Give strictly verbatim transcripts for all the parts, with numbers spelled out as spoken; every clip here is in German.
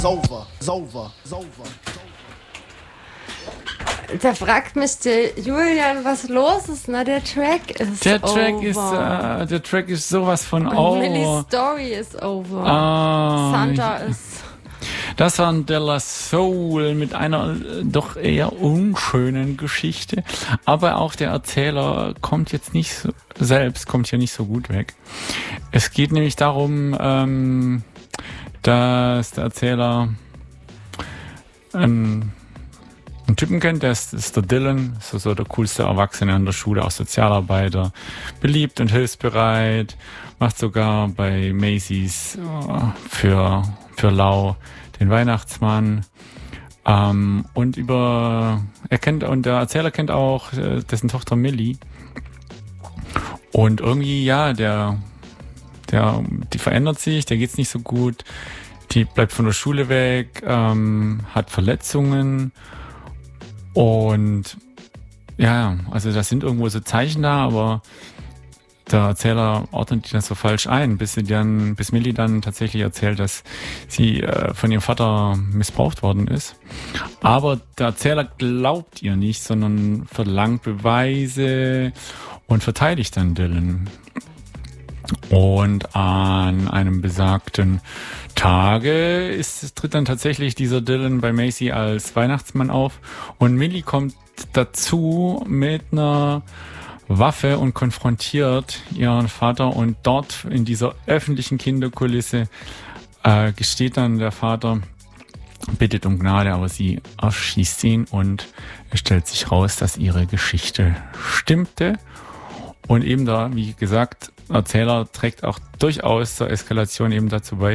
over, over, over. Da fragt mich der Julian, was los ist. Na, der Track ist Der Track over. ist, äh, der Track ist sowas von Und over. Millie's Story ist over. Ah, Santa ich, ist... Das war De La Soul mit einer äh, doch eher unschönen Geschichte. Aber auch der Erzähler kommt jetzt nicht so, selbst, kommt hier nicht so gut weg. Es geht nämlich darum, ähm, dass der Erzähler ähm, einen Typen kennt, der ist, ist der Dylan, so, so der coolste Erwachsene an der Schule, auch Sozialarbeiter, beliebt und hilfsbereit, macht sogar bei Macy's äh, für, für Lau den Weihnachtsmann. Ähm, und über, er kennt, und der Erzähler kennt auch äh, dessen Tochter Millie. Und irgendwie, ja, der, der, die verändert sich, der geht's nicht so gut, die bleibt von der Schule weg, ähm, hat Verletzungen. Und ja, also das sind irgendwo so Zeichen da, aber der Erzähler ordnet die dann so falsch ein, bis sie dann, bis Millie dann tatsächlich erzählt, dass sie äh, von ihrem Vater missbraucht worden ist. Aber der Erzähler glaubt ihr nicht, sondern verlangt Beweise und verteidigt dann Dylan. Und an einem besagten Tage ist, tritt dann tatsächlich dieser Dylan bei Macy als Weihnachtsmann auf und Millie kommt dazu mit einer Waffe und konfrontiert ihren Vater und dort in dieser öffentlichen Kinderkulisse äh, gesteht dann der Vater, bittet um Gnade, aber sie erschießt ihn und es stellt sich raus, dass ihre Geschichte stimmte. Und eben da, wie gesagt, Erzähler trägt auch durchaus zur Eskalation eben dazu bei,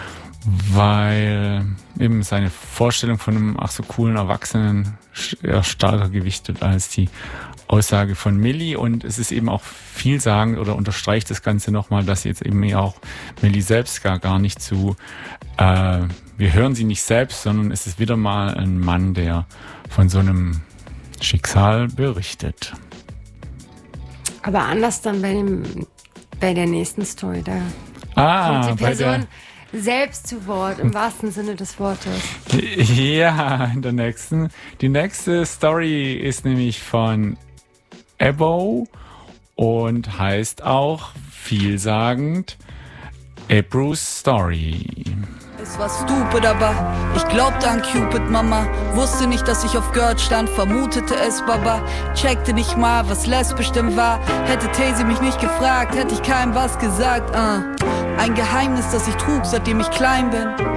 weil eben seine Vorstellung von einem ach so coolen Erwachsenen eher stärker gewichtet als die Aussage von Millie. Und es ist eben auch vielsagend oder unterstreicht das Ganze nochmal, dass jetzt eben ja auch Millie selbst gar, gar nicht zu, äh, wir hören sie nicht selbst, sondern es ist wieder mal ein Mann, der von so einem Schicksal berichtet. Aber anders dann bei dem, bei der nächsten Story, da Ah, kommt die bei der, Person selbst zu Wort, im wahrsten Sinne des Wortes. ja, in der nächsten. Die nächste Story ist nämlich von Ebo und heißt auch vielsagend Ebru's Story. Es war stupid, aber ich glaubte an Cupid, Mama. Wusste nicht, dass ich auf Girls stand, vermutete es, Baba. Checkte nicht mal, was lesbisch denn war. Hätte Tazy mich nicht gefragt, hätte ich keinem was gesagt, uh. Ein Geheimnis, das ich trug, seitdem ich klein bin.